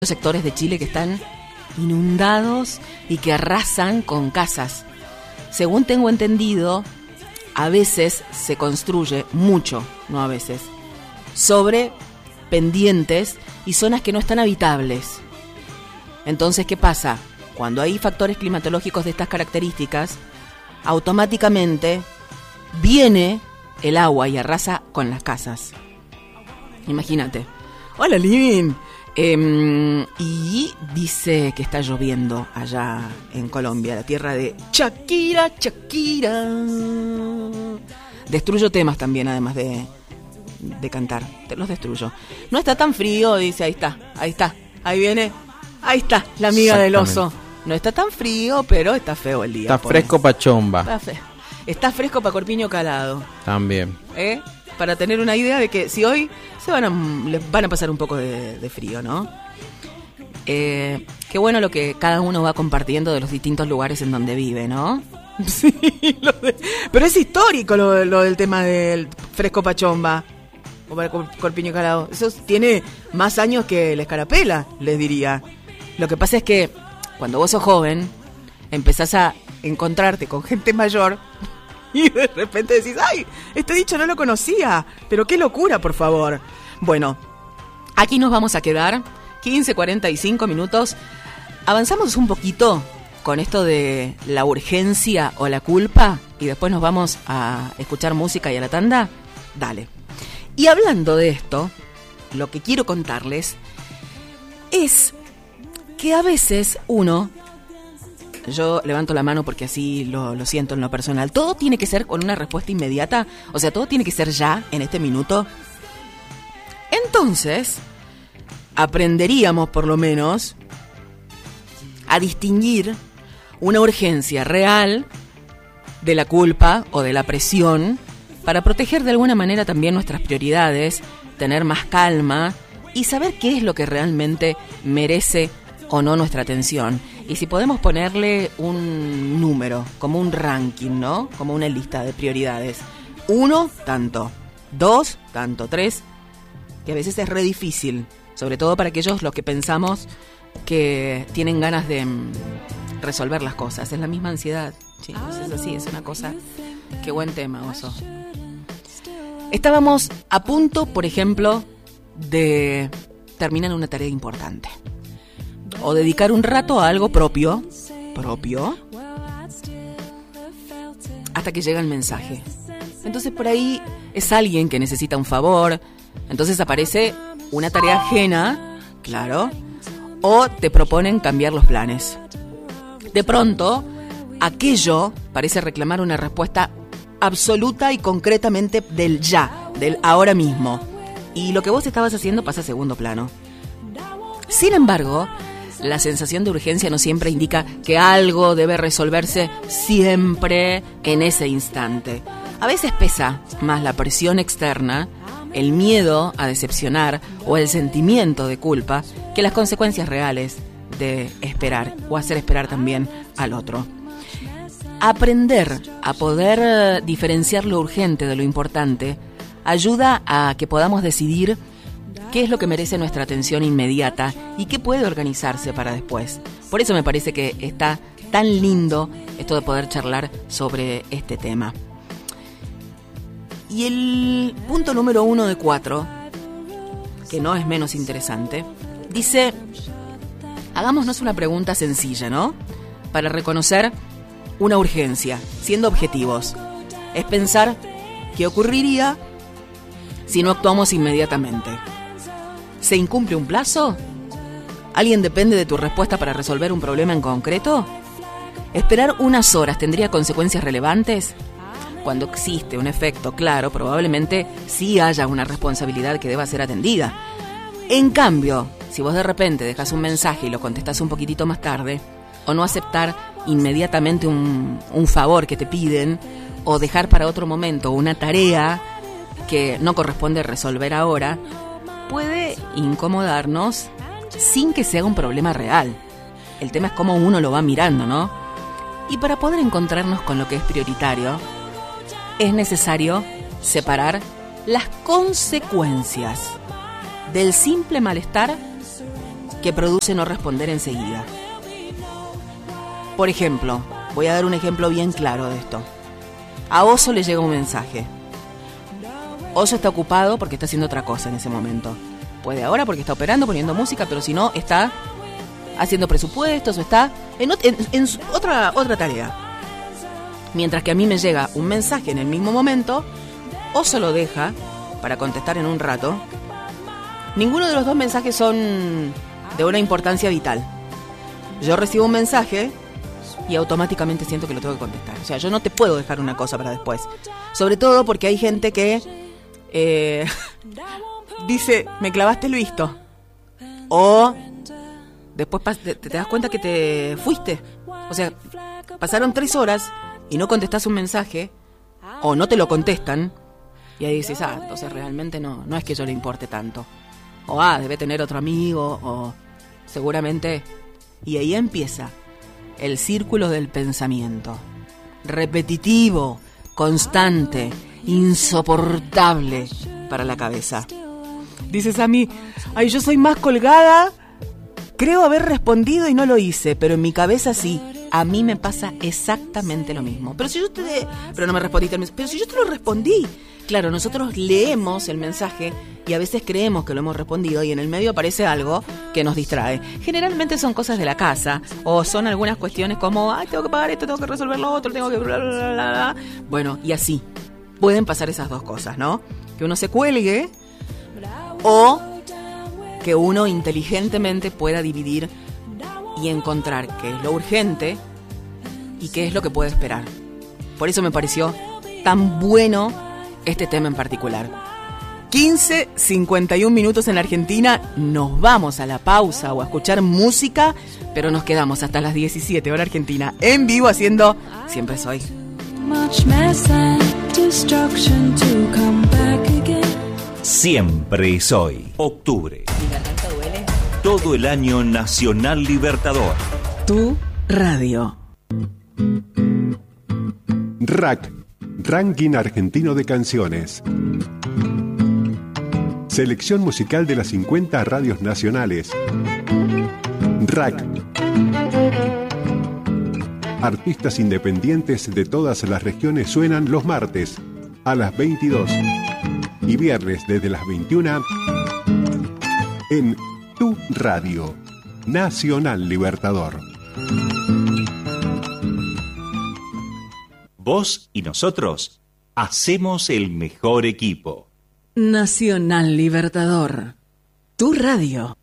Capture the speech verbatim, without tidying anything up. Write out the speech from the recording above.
sectores de Chile que están inundados y que arrasan con casas. Según tengo entendido, a veces se construye mucho, no a veces, sobre pendientes y zonas que no están habitables. Entonces, ¿qué pasa? Cuando hay factores climatológicos de estas características, automáticamente viene el agua y arrasa con las casas. Imagínate. Hola, Livin. Eh, y dice que está lloviendo allá en Colombia, la tierra de Shakira, Shakira. Destruyo temas también, además de, de cantar. Te los destruyo. No está tan frío, dice, ahí está, ahí está, ahí viene, ahí está, la amiga del oso. No está tan frío, pero está feo el día. Está pone. fresco pa' chomba. Está, fe- está fresco para corpiño calado. También. ¿Eh? Para tener una idea de que si hoy se van a, les van a pasar un poco de, de frío, ¿no? Eh, qué bueno lo que cada uno va compartiendo de los distintos lugares en donde vive, ¿no? Sí, lo de, pero es histórico lo, lo del tema del fresco pachomba o para cor- corpiño calado. Eso tiene más años que la escarapela, les diría. Lo que pasa es que cuando vos sos joven, empezás a encontrarte con gente mayor y de repente decís, ¡ay! Este dicho no lo conocía, pero qué locura, por favor. Bueno, aquí nos vamos a quedar quince, cuarenta y cinco minutos. Avanzamos un poquito con esto de la urgencia o la culpa y después nos vamos a escuchar música y a la tanda. Dale. Y hablando de esto, lo que quiero contarles es que a veces uno... Yo levanto la mano porque así lo, lo siento en lo personal. ¿Todo tiene que ser con una respuesta inmediata? O sea, ¿todo tiene que ser ya, en este minuto? Entonces, aprenderíamos por lo menos a distinguir una urgencia real de la culpa o de la presión para proteger de alguna manera también nuestras prioridades, tener más calma y saber qué es lo que realmente merece o no nuestra atención. Y si podemos ponerle un número, como un ranking, ¿no? Como una lista de prioridades. Uno, tanto. Dos, tanto. Tres, que a veces es re difícil. Sobre todo para aquellos los que pensamos que tienen ganas de mm, resolver las cosas. Es la misma ansiedad, chicos. Es así, es una cosa... Qué buen tema, Oso. Estábamos a punto, por ejemplo, de terminar una tarea importante. O dedicar un rato a algo propio, propio, hasta que llega el mensaje. Entonces por ahí es alguien que necesita un favor, entonces aparece una tarea ajena, claro, o te proponen cambiar los planes. De pronto, aquello parece reclamar una respuesta absoluta y concretamente del ya, del ahora mismo. Y lo que vos estabas haciendo pasa a segundo plano. Sin embargo, la sensación de urgencia no siempre indica que algo debe resolverse siempre en ese instante. A veces pesa más la presión externa, el miedo a decepcionar o el sentimiento de culpa que las consecuencias reales de esperar o hacer esperar también al otro. Aprender a poder diferenciar lo urgente de lo importante ayuda a que podamos decidir qué es lo que merece nuestra atención inmediata y qué puede organizarse para después. Por eso me parece que está tan lindo esto de poder charlar sobre este tema. Y el punto número uno de cuatro, que no es menos interesante, dice, hagámonos una pregunta sencilla, ¿no? Para reconocer una urgencia, siendo objetivos. Es pensar qué ocurriría si no actuamos inmediatamente. ¿Se incumple un plazo? ¿Alguien depende de tu respuesta para resolver un problema en concreto? ¿Esperar unas horas tendría consecuencias relevantes? Cuando existe un efecto claro, probablemente sí haya una responsabilidad que deba ser atendida. En cambio, si vos de repente dejas un mensaje y lo contestás un poquitito más tarde, o no aceptar inmediatamente un, un favor que te piden, o dejar para otro momento una tarea que no corresponde resolver ahora, puede incomodarnos sin que sea un problema real. El tema es cómo uno lo va mirando, ¿no? Y para poder encontrarnos con lo que es prioritario, es necesario separar las consecuencias del simple malestar que produce no responder enseguida. Por ejemplo, voy a dar un ejemplo bien claro de esto. A Oso le llega un mensaje. Oso está ocupado porque está haciendo otra cosa en ese momento. Puede ahora porque está operando, poniendo música, pero si no, está haciendo presupuestos o está en, en, en otra, otra tarea. Mientras que a mí me llega un mensaje en el mismo momento, Oso lo deja para contestar en un rato. Ninguno de los dos mensajes son de una importancia vital. Yo recibo un mensaje y automáticamente siento que lo tengo que contestar. O sea, yo no te puedo dejar una cosa para después. Sobre todo porque hay gente que eh, dice, me clavaste el visto. O después te, te das cuenta que te fuiste. O sea, pasaron tres horas y no contestás un mensaje o no te lo contestan. Y ahí dices, ah, entonces realmente no, no es que yo le importe tanto. O ah, debe tener otro amigo, o seguramente. Y ahí empieza el círculo del pensamiento. Repetitivo, constante, insoportable para la cabeza. Dices a mí, ay, yo soy más colgada, creo haber respondido y no lo hice, pero en mi cabeza sí. A mí me pasa exactamente lo mismo. Pero si yo te... Pero no me respondiste el mensaje. Pero si yo te lo respondí. Claro, nosotros leemos el mensaje y a veces creemos que lo hemos respondido y en el medio aparece algo que nos distrae. Generalmente son cosas de la casa o son algunas cuestiones como, ay, tengo que pagar esto, tengo que resolver lo otro, tengo que... Bla, bla, bla, bla. Bueno, y así. Pueden pasar esas dos cosas, ¿no? Que uno se cuelgue o que uno inteligentemente pueda dividir y encontrar qué es lo urgente y qué es lo que puede esperar. Por eso me pareció tan bueno este tema en particular. quince cincuenta y un minutos en la Argentina. Nos vamos a la pausa o a escuchar música, pero nos quedamos hasta las diecisiete hora Argentina en vivo haciendo Siempre Soy. Siempre Soy. Octubre. Todo el año Nacional Libertador. Tu radio. Rack, Ranking Argentino de Canciones. Selección musical de las cincuenta radios nacionales. Rack. Artistas independientes de todas las regiones suenan los martes a las veintidós y viernes desde las veintiuna en Tu Radio, Nacional Libertador. Vos y nosotros hacemos el mejor equipo. Nacional Libertador, Tu Radio.